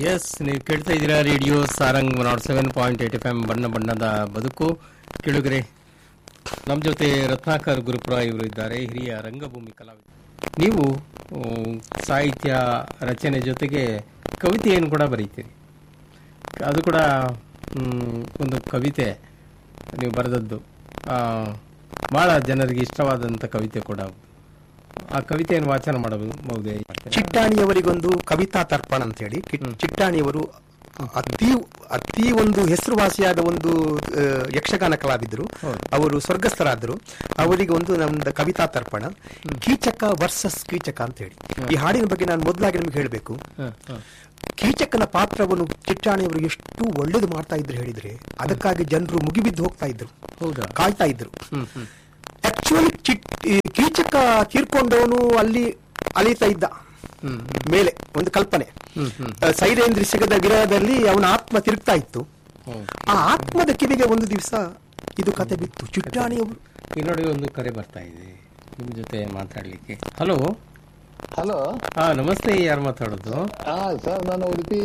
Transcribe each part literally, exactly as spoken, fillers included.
S, ನೀವು ಕೇಳ್ತಾ ಇದ್ದೀರಾ radio Sarang not seven point eight F M ಬಣ್ಣ ಬಣ್ಣದ ಬದುಕು. ಕೇಳುಗರೆ, ನಮ್ಮ ಜೊತೆ ರತ್ನಾಕರ್ ಗುರುಪುರ ಇವರು ಇದ್ದಾರೆ, ಹಿರಿಯ ರಂಗಭೂಮಿ ಕಲಾವಿದರು. ನೀವು ಸಾಹಿತ್ಯ ರಚನೆ ಜೊತೆಗೆ ಕವಿತೆಯನ್ನು ಕೂಡ ಬರೀತೀರಿ. ಅದು ಕೂಡ ಒಂದು ಕವಿತೆ ನೀವು ಬರೆದದ್ದು, ಬಹಳ ಜನರಿಗೆ ಇಷ್ಟವಾದಂಥ ಕವಿತೆ ಕೂಡ. ಆ ಕವಿತೆಯನ್ನು ವಾಚನ ಮಾಡಬಹುದೇ? ಚಿಟ್ಟಾಣಿಯವರಿಗೊಂದು ಕವಿತಾ ತರ್ಪಣ ಅಂತ ಹೇಳಿ, ಚಿಟ್ಟಾಣಿಯವರು ಅತಿ ಅತಿ ಒಂದು ಹೆಸರುವಾಸಿಯಾದ ಒಂದು ಯಕ್ಷಗಾನ ಕಲಾವಿದರು. ಅವರು ಸ್ವರ್ಗಸ್ಥರಾದರು. ಅವರಿಗೆ ಒಂದು ನಮ್ದು ಕವಿತಾ ತರ್ಪಣ, ಕೀಚಕ ವರ್ಸಸ್ ಕೀಚಕ ಅಂತ ಹೇಳಿ. ಈ ಹಾಡಿನ ಬಗ್ಗೆ ನಾನು ಮೊದಲಾಗಿ ನಿಮ್ಗೆ ಹೇಳಬೇಕು. ಕೀಚಕನ ಪಾತ್ರವನ್ನು ಚಿಟ್ಟಾಣಿಯವರು ಎಷ್ಟು ಒಳ್ಳೇದು ಮಾಡ್ತಾ ಇದ್ರು ಹೇಳಿದ್ರೆ, ಅದಕ್ಕಾಗಿ ಜನರು ಮುಗಿಬಿದ್ದು ಹೋಗ್ತಾ ಇದ್ರು, ಕಾಯ್ತಾ ಇದ್ರು. ಆಕ್ಚುಲಿ ಕೀಚಕ ತೀರ್ಕೊಂಡವನು ಅಲ್ಲಿ ಅಲಿತಾ ಇದ್ದ ಮೇಲೆ ಒಂದು ಕಲ್ಪನೆ. ಸೈರೇಂದ್ರಿ ಸಿಗದ ವಿರಹದಲ್ಲಿ ಅವನ ಆತ್ಮ ತಿರುಗ್ತಾ ಇತ್ತು. ಆ ಆತ್ಮದ ಕಿವಿಗೆ ಒಂದು ದಿವಸ ಇದು ಕತೆ ಬಿತ್ತು. ಚಿಟ್ಟಾಣಿಯವರು ನೋಡಿ, ಒಂದು ಕರೆ ಬರ್ತಾ ಇದೆ ನಿಮ್ ಜೊತೆ ಮಾತಾಡ್ಲಿಕ್ಕೆ. ಹಲೋ ಹಲೋ, ಹಾ ನಮಸ್ತೆ. ಯಾರು ಮಾತಾಡೋದು? ಹಾ ಸರ್, ನಾನು ಉಡುಪಿ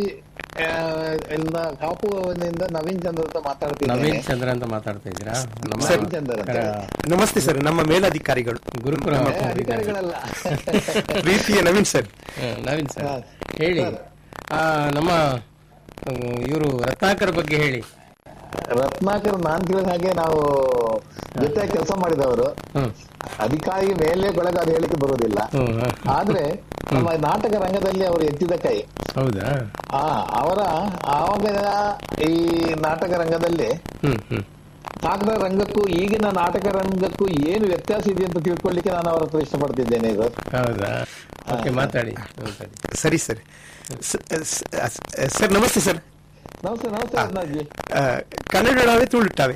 ಕಾಪುವಿನಿಂದ ನವೀನ್ ಚಂದ್ರ ಅಂತ ಮಾತಾಡ್ತೀನಿ. ನವೀನ್ ಚಂದ್ರ ಅಂತ ಮಾತಾಡ್ತಾ ಇದ್ದೀರಾ? ನವೀನ್ ಚಂದ್ರ, ನಮಸ್ತೆ ಸರ್. ನಮ್ಮ ಮೇಲಧಿಕಾರಿಗಳು, ಗುರುಪುರ ಅಧಿಕಾರಿಗಳಲ್ಲ, ಪ್ರೀತಿಯ ನವೀನ್ ಸರ್. ನವೀನ್ ಸರ್ ಹೇಳಿ. ನಮ್ಮ ಇವರು ರತ್ನಾಕರ್ ಬಗ್ಗೆ ಹೇಳಿ. ರತ್ನಾಕರ್ ನಾನ್ ಕೇಳಿದ ಹಾಗೆ ನಾವು ಜೊತೆ ಕೆಲಸ ಮಾಡಿದವರು. ಅಧಿಕಾರಿ ಮೇಲೆ ಒಳಗೆ ಅದು ಹೇಳಿಕೆ ಬರುವುದಿಲ್ಲ. ಆದ್ರೆ ನಮ್ಮ ನಾಟಕ ರಂಗದಲ್ಲಿ ಅವರು ಎತ್ತಿದ ಕೈ. ಹೌದಾ? ಆ ಅವರ ಆವಾಗ ಈ ನಾಟಕ ರಂಗದಲ್ಲಿ ನಾಟಕ ರಂಗಕ್ಕೂ ಈಗಿನ ನಾಟಕ ರಂಗಕ್ಕೂ ಏನು ವ್ಯತ್ಯಾಸ ಇದೆ ಅಂತ ತಿಳ್ಕೊಳ್ಳಿಕ್ಕೆ ನಾನು ಅವರ ಹತ್ರ ಇಷ್ಟಪಡ್ತಿದ್ದೇನೆ. ಸರ್ ಹೌದಾ? ಮಾತಾಡಿ. ಸರಿ ಸರ್. ಸರ್ ನಮಸ್ತೆ ಸರ್. ನಮಸ್ತೆ ನಮಸ್ತೆ ರತ್ನಾಜಿ. ಕನ್ನಡವೇ ತುಳುಟ್ಟಾವೆ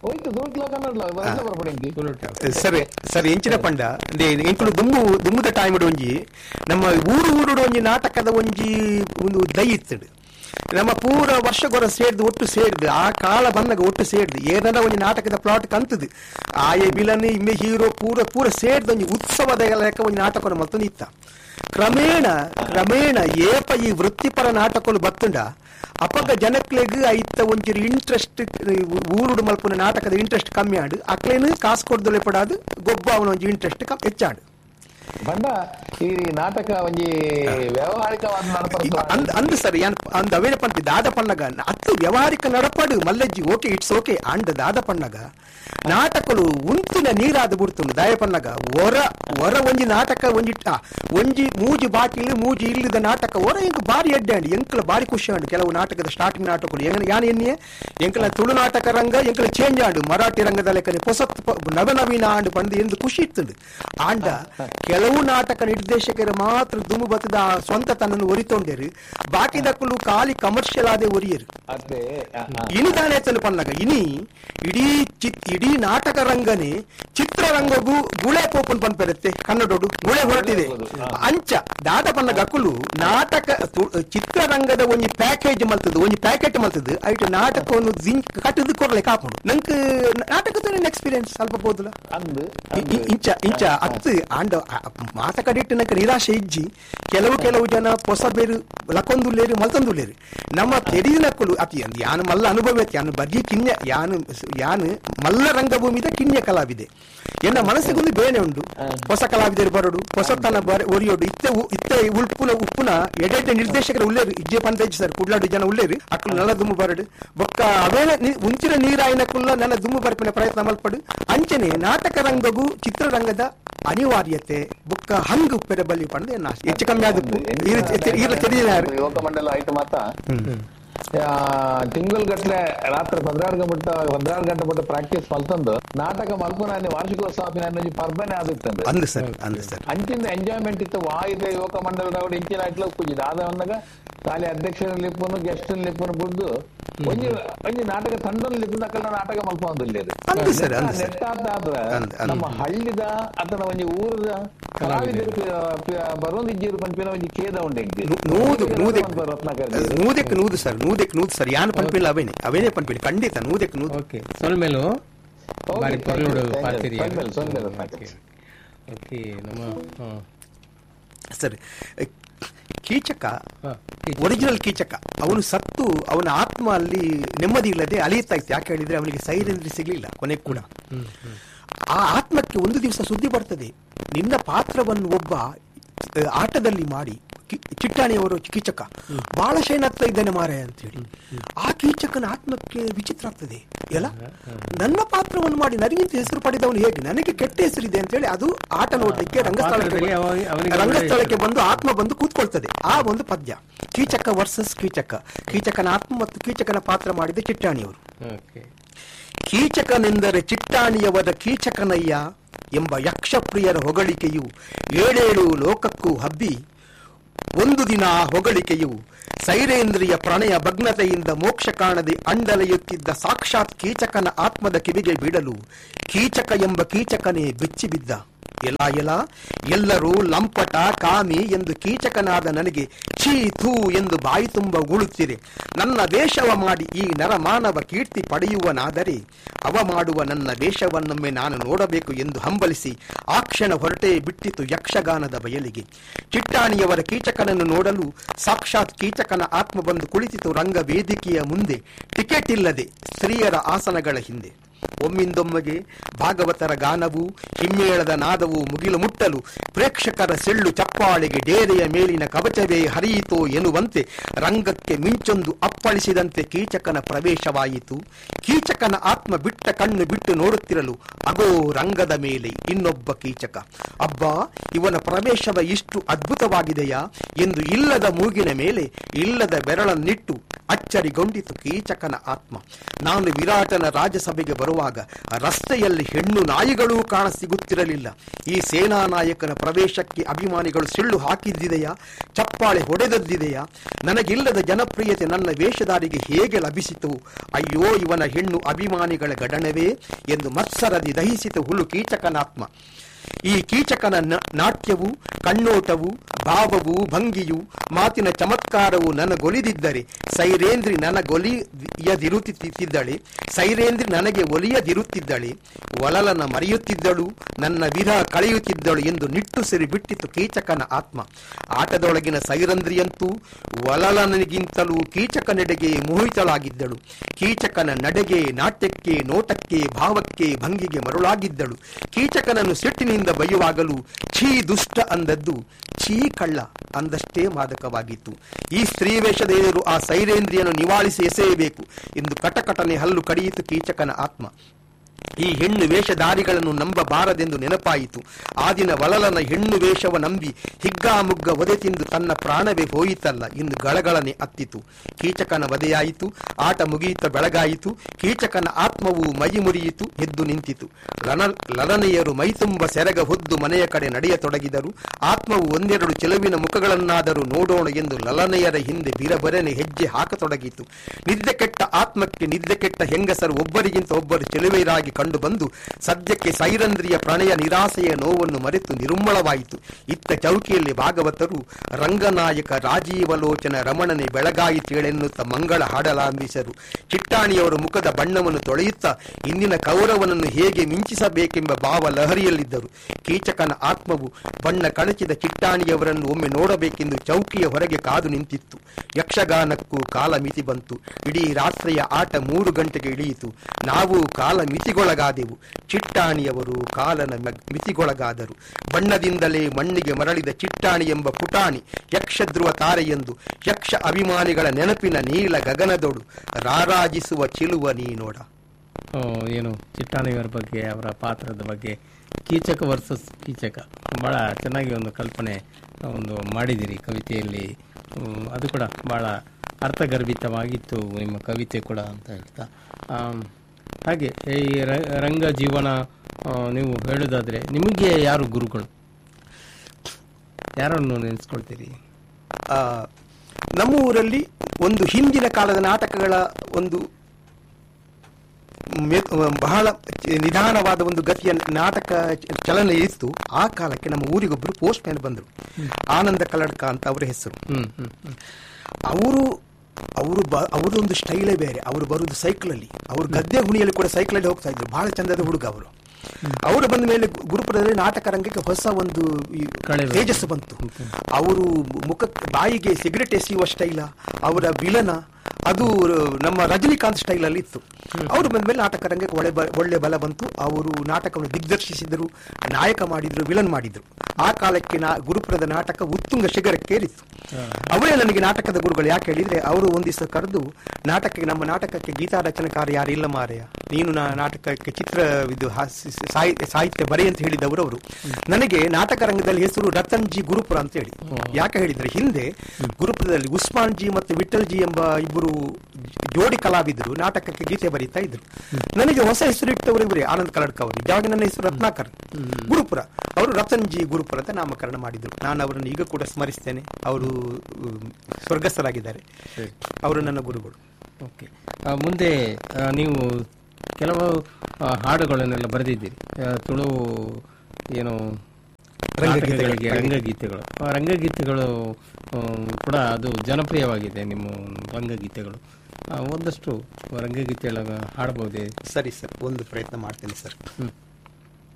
ಸರಿ ಸರಿ. ಎಂಚಿನ ಪಂಡ ಎಂಕುಲು ದುಮ್ಮು ದುಮ್ಮುದ ಟೈಮ್ ಒಂಜಿ ನಮ್ಮ ಊರು ಊರು ಒಂಜಿ ನಾಟಕದ ಒಂಜಿ ಒಂದು ದೈ ಇತ್ತಡು. ನಮ್ಮ ಪೂರ ವರ್ಷಗೊರ ಸೇರ್ದು ಒಟ್ಟು ಸೇರ್ದು ಆ ಕಾಲ ಬಂದಾಗ ಒಟ್ಟು ಸೇರ್ದು ಏನಾರ ಒಂದು ನಾಟಕದ ಪ್ಲಾಟ್ ಕಂತದ್ದು ಆಯೆ ಬಿಲನ್ ಇಮ್ಮೆ ಹೀರೋ ಪೂರ ಪೂರ ಸೇರ್ದು ಒಂಜಿ ಉತ್ಸವದ ಲೆಕ್ಕ ಒಂದು ನಾಟಕ ಮತ್ತೊಂದು ಇತ್ತ. ಕ್ರಮೇಣ ಕ್ರಮೇಣ ಏಪ ಈ ವೃತ್ತಿಪರ ನಾಟಕಗಳು ಬತ್ತುಂಡ ಅಪಗ ಜನಕ್ಲೆಗ್ ಐತ ಒಂಚೂರು ಇಂಟ್ರೆಸ್ಟ್ ಊರುಡು ಮಲ್ಪುನ ನಾಟಕದ ಇಂಟ್ರೆಸ್ಟ್ ಕಮ್ಮಿ ಆಡು ಅಕ್ಲೇನು ಕಾಸು ಕೊಡ್ದೊಲೆ ಪಡಾದು ಗೊಬ್ಬ ಅವನ ಒಂಜಿ ಇಂಟ್ರೆಸ್ಟ್ ಕಮ್ಮಿ ಹೆಚ್ಚಾಡು ಬಂಡ ಈ ನಾಟಕ ಒಂಜಿ ವ್ಯಾವಹಾರಿಕವಾದ ಅಂದ್ ಸರ್. ಯಾನ್ ಅಂದ್ ಅವೇನ ಪಂತ ದಾದ ಪಣ್ಣಗ ಅತ್ತು ವ್ಯವಹಾರಿಕ ನಡಪಡು ಮಲ್ಲಜ್ಜಿ ಓಕೆ ಇಟ್ಸ್ ಓಕೆ ಅಂಡ್ ದಾದ ಪಣ್ಣಗ ನಾಟಕಲು ಉಂತಿನ ನೀರಾದ ಬಿಡ್ತುಂಡು ದಾಯ ಪಣ್ಣಗ ಹೊರ ಹೊರ ಒಂಜಿ ನಾಟಕ ಒಂಜಿ ಒಂಜಿ ಮೂಜಿ ಬಾಟಿಲ್ ಮೂಜಿ ಇಲ್ಲದ ನಾಟಕ ಹೊರ ಎಂಕ್ ಬಾರಿ ಎಡ್ಡೆ ಅಂಡಿ ಎಂಕಲ ಬಾರಿ ಖುಷಿ ಅಂಡು. ಕೆಲವು ನಾಟಕದ ಸ್ಟಾರ್ಟಿಂಗ್ ನಾಟಕಗಳು ಎಂಗ ಯಾನ್ ಎನ್ನಿಯೇ ಎಂಕಲ ತುಳು ನಾಟಕ ರಂಗ ಎಂಕಲ ಚೇಂಜ್ ಆಂಡು ಮರಾಠಿ ರಂಗದ ಲೆಕ್ಕನೆ ಹೊಸತ್ ನವನವೀನ ಆಂಡು ಪಂದು ಎಂದು ಖುಷಿ ಇತ್ತುಂಡು. ಆಂಡ ಕೆಲವು ನಾಟಕ ನಿರ್ದೇಶಕರು ಮಾತ್ರ ದುಮ್ಮು ಬತ್ತದ ಸ್ವಂತ ತನ್ನನ್ನು ಒರಿತೊಂಡೇರು, ಬಾಕಿದಕ್ಕೂ ಖಾಲಿ ಕಮರ್ಷಿಯಲ್ ಆದೇ ಒರಿಯರು. ಇನಿದಾನೆ ಪನ್ನಗ ಇನಿ ಇಡೀ ಇಡೀ ನಾಟಕ ರಂಗನೆ ಚಿತ್ರರಂಗಗೂ ಗುಳೆ ಪೋಪನ್ ಪನ್ಪೆರತ್ತೆ ಕನ್ನಡೋಡು ಗುಳೆ ಹೊರಟಿದೆ ಅಂಚ ದಾದ ಪನ್ನಗ ಅಕ್ಕುಲು ನಾಟಕ ಚಿತ್ರರಂಗದ ಒಂಜಿ ಪ್ಯಾಕೇಜ್ ಮಲ್ತದ್ದು ಒಂಜಿ ಪ್ಯಾಕೆಟ್ ಮಲ್ತದ್ದು ಐಟ್ ನಾಟಕವನ್ನು ಕಟ್ಟದು ಕೊರ್ಲೆ ಕಾಪುಂಡು ನಂಕ್ ನಾಟಕದ ಎಕ್ಸ್ಪೀರಿಯನ್ಸ್ ಸ್ವಲ್ಪ ಬೋದಲ್ಲ ಇಂಚ ಇಂಚ ಅತ್ತು ಆಂಡ ಮಾತ ಕಡಿಟ್ಟಿನಕ ನಿರಾಶೆ ಇಜ್ಜಿ ಕೆಲವು ಕೆಲವು ಜನ ಹೊಸ ಬೇರು ಲಕೊಂದುಲ್ಲೇರು ಮಲ್ತಂದುಲ್ಲೇರು ನಮ್ಮ ತೆರಿನಕ್ಕಲು ಅತಿ ಅಂದ್ ಯಾನು ಮಲ್ಲ ಅನುಭವ ಯಾನು ಬಗ್ಗಿ ಕಿನ್ಯ ಯಾನು ಯಾನು ಮಲ್ಲ ರಂಗಭೂಮಿದ ಕಿನ್ಯ ಕಲಾವಿದೆ ಎನ್ನ ಮನಸ್ಸಿಗೊಂದು ಬೇನೆ ಉಂಡು. ಹೊಸ ಕಲಾವಿದರು ಬರೋಡು ಹೊಸತನ ಒರಿಯೋಡು ಇತ್ತೆ ಇತ್ತೆ ಉಲ್ಪುನ ಉಪ್ಪುನ ಎಡೆಡ್ಡೆ ನಿರ್ದೇಶಕರು ಉಳ್ಳೇರು ಇಜ್ಜೆ ಪಂತೇಜ್ ಸರ್ ಕುಡ್ಲಾಡು ಜನ ಉಳ್ಳೇರು ಅಕ್ಕಲು ನಲ್ಲ ದುಮ್ಮು ಬರಡು ಬೊಕ್ಕ ಅವೇನ ಉಂಚಿನ ನೀರಾಯಿನಕ್ಕುಲ್ಲ ನನ್ನ ದುಮ್ಮು ಬರ್ಪಿನ ಪ್ರಯತ್ನ ಮಲ್ಪಡು. ಅಂಚನೆ ನಾಟಕ ರಂಗಗೂ ಚಿತ್ರರಂಗದ ಅನಿವಾರ್ಯತೆ ಬುಕ್ಕ ಹಂಗ ಉಪ್ಪೆರೆ ಬಲಿ ಪಂಡ ಹೆಚ್ಚು ಕಮ್ಮಿ ಆದಪ್ಪು ಯುವಕ ಮಂಡಲ ಆಯ್ತು ಮಾತ ತಿಂಗಳು ಗಟ್ಟಲೆ ರಾತ್ರಿ ಪದ್ನಾರು ಗಂಟೆ ಪದ್ನಾರು ಗಂಟೆ ಬಿಟ್ಟು ಪ್ರಾಕ್ಟೀಸ್ ಮಲ್ತಂದು ನಾಟಕ ಮಲ್ಪನ ವಾರ್ಷಿಕೋತ್ಸವ ಪರ್ಬನೆ ಆದಿತ್ತಂದ್ರೆ ಅಂಚಿಂದ ಎಂಜಾಯ್ಮೆಂಟ್ ಇತ್ತು. ವಾಯಿದ ಯುವಕ ಮಂಡಲ ಇಂಚಿನ ಇಟ್ಲ ಪೂಜೆ ಆದ ಬಂದಾಗ ಖಾಲಿ ಅಧ್ಯಕ್ಷರ ಲಿಪ್ಪನು ಗೆಸ್ಟ್ ಲಿಪ್ಪನು ಬಿಡ್ದು ಒಂಜಿ ಒಂಜಿ ನಾಟಕ ತಂಡ ಲಿಪ್ಪದ ನಾಟಕ ಮಲ್ಪೊಂದಿಲ್ಲ ನೆಟ್ಟಾದ್ರೆ ನಮ್ಮ ಹಳ್ಳಿದ ಅಥವಾ ಒಂಜಿ ಊರದ ಕಲಾವಿದರು ಬರೋದಿಜ್ಜಿರು ಪಂಪಿನ ಒಂಜಿ ಖೇದ ಉಂಡೆ ನೂದಕ್ಕೆ ನೂದು ಸರ್ ನೂದಕ್ಕೆ ನೂದು ಸರ್ ಯಾನು ಪಂಪಿಲ್ಲ ಅವೇನೆ ಅವೇನೆ ಪಂಪಿಲ್ಲ ಖಂಡಿತ ನೂದಕ್ಕೆ ನೂದು. ಓಕೆ ಸೊಲ್ಮೇಲು ಬಾರಿ ಪೊರ್ಲುಡು ಪಾತಿರಿ ಸರ್. ಕೀಚಕ ಒರಿಜಿನಲ್ ಕೀಚಕ. ಅವನು ಸತ್ತು ಅವನ ಆತ್ಮ ಅಲ್ಲಿ ನೆಮ್ಮದಿ ಇಲ್ಲದೆ ಅಲಿಯುತ್ತಾ ಇತ್ತು. ಯಾಕೆ ಹೇಳಿದ್ರೆ ಅವನಿಗೆ ಸೈರೇಂದ್ರಿ ಸಿಗ್ಲಿಲ್ಲ ಕೊನೆಗೆ ಕೂಡ. ಆ ಆತ್ಮಕ್ಕೆ ಒಂದು ದಿವಸ ಸುದ್ದಿ ಬರ್ತದೆ, ನಿನ್ನ ಪಾತ್ರವನ್ನು ಒಬ್ಬ ಆಟದಲ್ಲಿ ಮಾಡಿ ಚಿಟ್ಟಾಣಿಯವರು ಕೀಚಕ ಬಹಳ ಶೈನ್ ಆಗ್ತಾ ಇದ್ದಾನೆ ಮಾರಾಯ ಅಂತ ಹೇಳಿ. ಆ ಕೀಚಕನ ಆತ್ಮಕ್ಕೆ ವಿಚಿತ್ರ ಆಗ್ತದೆ, ಎಲ್ಲ ನನ್ನ ಪಾತ್ರವನ್ನು ಮಾಡಿ ನನಗಿಂತ ಹೆಸರು ಪಡೆದವನು ಹೇಗೆ, ನನಗೆ ಕೆಟ್ಟ ಹೆಸರಿದೆ ಅಂತ ಹೇಳಿ ಅದು ಆಟ ನೋಡ್ಲಿಕ್ಕೆ ರಂಗಸ್ಥಳಕ್ಕೆ ರಂಗಸ್ಥಳಕ್ಕೆ ಬಂದು ಆತ್ಮ ಬಂದು ಕೂತ್ಕೊಳ್ತದೆ. ಆ ಒಂದು ಪದ್ಯ ಕೀಚಕ ವರ್ಸಸ್ ಕೀಚಕ, ಕೀಚಕನ ಆತ್ಮ ಮತ್ತು ಕೀಚಕನ ಪಾತ್ರ ಮಾಡಿದ ಚಿಟ್ಟಾಣಿಯವರು. ಕೀಚಕನೆಂದರೆ ಚಿಟ್ಟಾಣಿಯವರ ಕೀಚಕನಯ್ಯ ಎಂಬ ಯಕ್ಷಪ್ರಿಯರ ಹೊಗಳಿಕೆಯು ಏಳೇಳು ಲೋಕಕ್ಕೂ ಹಬ್ಬಿ ಒಂದು ದಿನ ಆ ಹೊಗಳಿಕೆಯು ಸೈರೇಂದ್ರಿಯ ಪ್ರಣಯ ಭಗ್ನತೆಯಿಂದ ಮೋಕ್ಷ ಕಾಣದೆ ಅಂಡಲೆಯುತ್ತಿದ್ದ ಸಾಕ್ಷಾತ್ ಕೀಚಕನ ಆತ್ಮದ ಕಿವಿಗೆ ಬೀಳಲು ಕೀಚಕ ಎಂಬ ಕೀಚಕನೇ ಬೆಚ್ಚಿಬಿದ್ದ. ಎಲ ಎಲ ಎಲ್ಲರೂ ಲಂಪಟ ಕಾಮಿ ಎಂದು ಕೀಚಕನಾದ ನನಗೆ ಛೀ ಥೂ ಎಂದು ಬಾಯಿ ತುಂಬ ಉಗುಳುತ್ತಿರೆ. ನನ್ನ ವೇಷವ ಮಾಡಿ ಈ ನರಮಾನವ ಕೀರ್ತಿ ಪಡೆಯುವನಾದರೆ ಅವ ಮಾಡುವ ನನ್ನ ವೇಷವನ್ನೊಮ್ಮೆ ನಾನು ನೋಡಬೇಕು ಎಂದು ಹಂಬಲಿಸಿ ಆ ಕ್ಷಣ ಹೊರಟೇ ಬಿಟ್ಟಿತು ಯಕ್ಷಗಾನದ ಬಯಲಿಗೆ. ಚಿಟ್ಟಾಣಿಯವರ ಕೀಚಕನನ್ನು ನೋಡಲು ಸಾಕ್ಷಾತ್ ಕೀಚಕನ ಆತ್ಮ ಬಂದು ಕುಳಿತಿತು ರಂಗ ವೇದಿಕೆಯ ಮುಂದೆ, ಟಿಕೆಟ್ ಇಲ್ಲದೆ ಸ್ತ್ರೀಯರ ಆಸನಗಳ ಹಿಂದೆ. ಒಮ್ಮಿಂದೊಮ್ಮೆಗೆ ಭಾಗವತರ ಗಾನವು ಹಿಮ್ಮೇಳದ ನಾದವು ಮುಗಿಲು ಮುಟ್ಟಲು ಪ್ರೇಕ್ಷಕರ ಸೆಳ್ಳು ಚಪ್ಪಾಳೆಗೆ ಡೇರೆಯ ಮೇಲಿನ ಕವಚವೇ ಹರಿಯಿತೋ ಎನ್ನುವಂತೆ ರಂಗಕ್ಕೆ ಮಿಂಚೊಂದು ಅಪ್ಪಳಿಸಿದಂತೆ ಕೀಚಕನ ಪ್ರವೇಶವಾಯಿತು. ಕೀಚಕನ ಆತ್ಮ ಬಿಟ್ಟ ಕಣ್ಣು ಬಿಟ್ಟು ನೋಡುತ್ತಿರಲು ಅಗೋ ರಂಗದ ಮೇಲೆ ಇನ್ನೊಬ್ಬ ಕೀಚಕ. ಅಬ್ಬಾ, ಇವನ ಪ್ರವೇಶವ ಇಷ್ಟು ಅದ್ಭುತವಾಗಿದೆಯಾ ಎಂದು ಇಲ್ಲದ ಮೂಗಿನ ಮೇಲೆ ಇಲ್ಲದ ಬೆರಳನ್ನಿಟ್ಟು ಅಚ್ಚರಿಗೊಂಡಿತು ಕೀಚಕನ ಆತ್ಮ. ನಾನು ವಿರಾಟನ ರಾಜಸಭೆಗೆ ಬರುವಾಗ ರಸ್ತೆಯಲ್ಲಿ ಹೆಣ್ಣು ನಾಯಿಗಳೂ ಕಾಣ ಸಿಗುತ್ತಿರಲಿಲ್ಲ. ಈ ಸೇನಾ ನಾಯಕನ ಪ್ರವೇಶಕ್ಕೆ ಅಭಿಮಾನಿಗಳು ಸಿಳ್ಳು ಹಾಕಿದ್ದಿದೆಯಾ, ಚಪ್ಪಾಳೆ ಹೊಡೆದದ್ದಿದೆಯಾ? ನನಗಿಲ್ಲದ ಜನಪ್ರಿಯತೆ ನನ್ನ ವೇಷಧಾರಿಗೆ ಹೇಗೆ ಲಭಿಸಿತು? ಅಯ್ಯೋ, ಇವನ ಹೆಣ್ಣು ಅಭಿಮಾನಿಗಳ ಗಡಣವೇ ಎಂದು ಮತ್ಸರದಿ ದಹಿಸಿತು ಹುಲು ಕೀಚಕನಾತ್ಮ. ಈ ಕೀಚಕನ ನಾಟ್ಯವು, ಕಣ್ಣೋಟವು, ಭಾವವು, ಭಂಗಿಯು, ಮಾತಿನ ಚಮತ್ಕಾರವು ನನಗೊಲಿದಿದ್ದರೆ ಸೈರೇಂದ್ರಿ ನನಗೊಲಿಯದಿರುತ್ತಿದ್ದಳೆ ಸೈರೇಂದ್ರಿ ನನಗೆ ಒಲಿಯದಿರುತ್ತಿದ್ದಳೆ ಒಲಲನ ಮರೆಯುತ್ತಿದ್ದಳು, ನನ್ನ ವಿರಹ ಕಳೆಯುತ್ತಿದ್ದಳು ಎಂದು ನಿಟ್ಟುಸಿರಿ ಬಿಟ್ಟಿತು ಕೀಚಕನ ಆತ್ಮ. ಆಟದೊಳಗಿನ ಸೈರಂದ್ರಿಯಂತೂ ಒಲಲನಿಗಿಂತಲೂ ಕೀಚಕನೆಡೆಗೆ ಮೋಹಿತಳಾಗಿದ್ದಳು. ಕೀಚಕನ ನಡೆಗೆ, ನಾಟ್ಯಕ್ಕೆ, ನೋಟಕ್ಕೆ, ಭಾವಕ್ಕೆ, ಭಂಗಿಗೆ ಮರುಳಾಗಿದ್ದಳು. ಕೀಚಕನನ್ನು ಸಿಟ್ಟಿನಿಂದ ಬೈಯುವಾಗಲೂ ಛೀ ದುಷ್ಟ ಅಂದದ್ದು ಛೀ ಕಳ್ಳ ಅಂದಷ್ಟೇ ಮಾದಕವಾಗಿತ್ತು. ಈ ಸ್ತ್ರೀ ವೇಷದೇವರು ಆ ಸೈರೇಂದ್ರಿಯನ್ನು ನಿವಾಳಿಸಿ ಎಸೆಯಬೇಕು ಎಂದು ಕಟಕಟನೆ ಹಲ್ಲು ಕಡಿಯಿತು ಕೀಚಕನ ಆತ್ಮ. ಈ ಹೆಣ್ಣು ವೇಷಧಾರಿಗಳನ್ನು ನಂಬಬಾರದೆಂದು ನೆನಪಾಯಿತು. ಆ ದಿನ ವಲಲನ ಹೆಣ್ಣು ವೇಷವ ನಂಬಿ ಹಿಗ್ಗಾಮುಗ್ಗ ಒದೆ ತಿಂದು ತನ್ನ ಪ್ರಾಣವೇ ಹೋಯಿತಲ್ಲ ಎಂದು ಗಳಗಳನೆ ಅತ್ತಿತು. ಕೀಚಕನ ವಧೆಯಾಯಿತು. ಆಟ ಮುಗಿಯಿತ ಬೆಳಗಾಯಿತು. ಕೀಚಕನ ಆತ್ಮವು ಮೈ ಮುರಿಯಿತು, ಎದ್ದು ನಿಂತಿತು. ಲನ ಲಲನೆಯರು ಮೈತುಂಬ ಸೆರಗ ಹೊದ್ದು ಮನೆಯ ಕಡೆ ನಡೆಯತೊಡಗಿದರು. ಆತ್ಮವು ಒಂದೆರಡು ಚೆಲುವಿನ ಮುಖಗಳನ್ನಾದರೂ ನೋಡೋಣ ಎಂದು ಲಲನೆಯರ ಹಿಂದೆ ಬಿರಬರನೆ ಹೆಜ್ಜೆ ಹಾಕತೊಡಗಿತು. ನಿದ್ದೆ ಕೆಟ್ಟ ಆತ್ಮಕ್ಕೆ ನಿದ್ದೆ ಕೆಟ್ಟ ಹೆಂಗಸರು ಒಬ್ಬರಿಗಿಂತ ಒಬ್ಬರು ಚೆಲುವೆಯರಾಗಿ ಕಂಡು ಬಂದು ಸದ್ಯಕ್ಕೆ ಸೈರಂದ್ರಿಯ ಪ್ರಣಯ ನಿರಾಸೆಯ ನೋವನ್ನು ಮರೆತು ನಿರುಮ್ಮಳವಾಯಿತು. ಇತ್ತ ಚೌಕಿಯಲ್ಲಿ ಭಾಗವತರು ರಂಗನಾಯಕ ರಾಜೀವಲೋಚನ ರಮಣನೆ ಬೆಳಗಾಯಿತೇಳೆನ್ನುತ್ತ ಮಂಗಳ ಹಾಡಲಾರಂಭಿಸರು. ಚಿಟ್ಟಾಣಿಯವರ ಮುಖದ ಬಣ್ಣವನ್ನು ತೊಳೆಯುತ್ತಾ ಇಂದಿನ ಕೌರವನನ್ನು ಹೇಗೆ ಮಿಂಚಿಸಬೇಕೆಂಬ ಭಾವ ಲಹರಿಯಲ್ಲಿದ್ದರು. ಕೀಚಕನ ಆತ್ಮವು ಬಣ್ಣ ಕಳಚಿದ ಚಿಟ್ಟಾಣಿಯವರನ್ನು ಒಮ್ಮೆ ನೋಡಬೇಕೆಂದು ಚೌಕಿಯ ಹೊರಗೆ ಕಾದು ನಿಂತಿತ್ತು. ಯಕ್ಷಗಾನಕ್ಕೂ ಕಾಲ ಮಿತಿ ಬಂತು. ಇಡೀ ರಾತ್ರಿಯ ಆಟ ಮೂರು ಗಂಟೆಗೆ ಇಳಿಯಿತು. ನಾವು ಕಾಲ ಮಿತಿಗೊಳಗಾದೆವು. ಚಿಟ್ಟಾಣಿಯವರು ಕಾಲನ ಮಿತಿಗೊಳಗಾದರು. ಬಣ್ಣದಿಂದಲೇ ಮಣ್ಣಿಗೆ ಮರಳಿದ ಚಿಟ್ಟಾಣಿ ಎಂಬ ಪುಟಾಣಿ ಯಕ್ಷಧ್ರುವ ತಾರೆಯೆಂದು ಯಕ್ಷ ಅಭಿಮಾನಿಗಳ ನೆನಪಿನ ನೀಲ ಗಗನದೊಡು ರಾರಾಜಿಸುವ ಚಿಲುವ ನೀನೋಡ. ಏನು ಚಿಟ್ಟಾಣಿಯವರ ಬಗ್ಗೆ, ಅವರ ಪಾತ್ರದ ಬಗ್ಗೆ, ಕೀಚಕ ವರ್ಸಸ್ ಕೀಚಕ ಬಹಳ ಚೆನ್ನಾಗಿ ಒಂದು ಕಲ್ಪನೆ ಒಂದು ಮಾಡಿದಿರಿ ಕವಿತೆಯಲ್ಲಿ. ಅದು ಕೂಡ ಬಹಳ ಅರ್ಥಗರ್ಭಿತವಾಗಿತ್ತು ನಿಮ್ಮ ಕವಿತೆ ಕೂಡ ಅಂತ ಹೇಳ್ತಾ. ಹಾಗೆ ಈ ರಂಗ ಜೀವನ ನೀವು ಹೇಳೋದಾದ್ರೆ ನಿಮಗೆ ಯಾರು ಗುರುಗಳು, ಯಾರನ್ನು ನೆನೆಸ್ಕೊಳ್ತೀರಿ? ನಮ್ಮ ಊರಲ್ಲಿ ಒಂದು ಹಿಂದಿನ ಕಾಲದ ನಾಟಕಗಳ ಒಂದು ಬಹಳ ನಿಧಾನವಾದ ಒಂದು ಗತಿಯ ನಾಟಕ ಚಲನೆ ಇತ್ತು. ಆ ಕಾಲಕ್ಕೆ ನಮ್ಮ ಊರಿಗೊಬ್ಬರು ಪೋಸ್ಟ್ ಮ್ಯಾನ್ ಬಂದರು, ಆನಂದ ಕಲ್ಲಡ್ಕ ಅಂತ ಅವರ ಹೆಸರು. ಅವರು ಅವರು ಅವರು ಒಂದು ಸ್ಟೈಲೇ ಬೇರೆ. ಅವರು ಬರುವುದು ಸೈಕಲಲ್ಲಿ, ಅವರು ಗದ್ದೆ ಹುಣಿಯಲ್ಲಿ ಕೂಡ ಸೈಕಲಲ್ಲಿ ಹೋಗ್ತಾ ಇದ್ರು. ಬಹಳ ಚಂದದ ಹುಡುಗ ಅವರು. ಅವರು ಬಂದ ಮೇಲೆ ಗುರುಪುರದಲ್ಲಿ ನಾಟಕ ರಂಗಕ್ಕೆ ಹೊಸ ಒಂದು ಈ ತೇಜಸ್ಸು ಬಂತು. ಅವರು ಮುಖ ಬಾಯಿಗೆ ಸಿಗರೆಟ್ ಎಸೆಯುವ ಸ್ಟೈಲ, ಅವರ ವಿಲನ ಅದು ನಮ್ಮ ರಜನಿಕಾಂತ್ ಸ್ಟೈಲ್ ಅಲ್ಲಿ ಇತ್ತು. ಅವರು ಬಂದ ಮೇಲೆ ನಾಟಕ ರಂಗಕ್ಕೆ ಒಳ್ಳೆ ಒಳ್ಳೆ ಬಲ ಬಂತು. ಅವರು ನಾಟಕವನ್ನು ದಿಗ್ದರ್ಶಿಸಿದರು, ನಾಯಕ ಮಾಡಿದ್ರು, ವಿಲನ್ ಮಾಡಿದ್ರು. ಆ ಕಾಲಕ್ಕೆ ನಾ ಗುರುಪುರದ ನಾಟಕ ಉತ್ತುಂಗ ಶಿಖರಕ್ಕೇರಿತ್ತು. ಅವರೇ ನನಗೆ ನಾಟಕದ ಗುರುಗಳು. ಯಾಕೆ ಹೇಳಿದ್ರೆ ಅವರು ಒಂದಿವಸ ಕರೆದು ನಾಟಕಕ್ಕೆ ನಮ್ಮ ನಾಟಕಕ್ಕೆ ಗೀತಾ ರಚನಕಾರ ಯಾರು ಇಲ್ಲ ಮಾರೆಯ, ನೀನು ನಾ ನಾಟಕಕ್ಕೆ ಚಿತ್ರ ಇದು ಸಾಹಿತ್ಯ ಬರೆ ಅಂತ ಹೇಳಿದವರು ಅವರು. ನನಗೆ ನಾಟಕ ರಂಗದಲ್ಲಿ ಹೆಸರು ರತನ್ ಜಿ ಗುರುಪುರ ಅಂತ ಹೇಳಿ. ಯಾಕೆ ಹೇಳಿದ್ರೆ ಹಿಂದೆ ಗುರುಪುರದಲ್ಲಿ ಉಸ್ಮಾನ್ ಜಿ ಮತ್ತು ವಿಠಲ್ ಜಿ ಎಂಬ ಇಬ್ಬರು ಜೋಡಿ ಕಲಾವಿದರು ನಾಟಕಕ್ಕೆ ಗೀತೆ ಬರೀತಾ ಇದ್ರು. ನನಗೆ ಹೊಸ ಹೆಸರು ಇಟ್ಟವರು ಇವರೇ, ಆನಂದ್ ಕಲಡ್ಕ ಅವರು. ನಿಜವಾಗಿ ನನ್ನ ಹೆಸರು ರತ್ನಾಕರ್ ಗುರುಪುರ, ಅವರು ರತನ್ ಜಿ ಗುರುಪುರ ಅಂತ ನಾಮಕರಣ ಮಾಡಿದ್ರು. ನಾನು ಅವರನ್ನು ಈಗ ಕೂಡ ಸ್ಮರಿಸ್ತೇನೆ. ಅವರು ಸ್ವರ್ಗಸ್ಥರಾಗಿದ್ದಾರೆ. ಅವರು ನನ್ನ ಗುರುಗಳು. ಓಕೆ, ಮುಂದೆ ನೀವು ಕೆಲವು ಹಾಡುಗಳನ್ನೆಲ್ಲ ಬರೆದಿದ್ದೀರಿ, ತುಳು ಏನು ರಂಗಗೀತೆಗಳಿಗೆ ರಂಗಗೀತೆಗಳು ರಂಗಗೀತೆಗಳು ಕೂಡ ಅದು ಜನಪ್ರಿಯವಾಗಿದೆ. ನಿಮ್ಮ ರಂಗಗೀತೆಗಳು ಒಂದಷ್ಟು ರಂಗಗೀತೆಗಳ ಹಾಡಬಹುದೇ? ಸರಿ ಸರ್, ಒಂದು ಪ್ರಯತ್ನ ಮಾಡ್ತೇನೆ ಸರ್.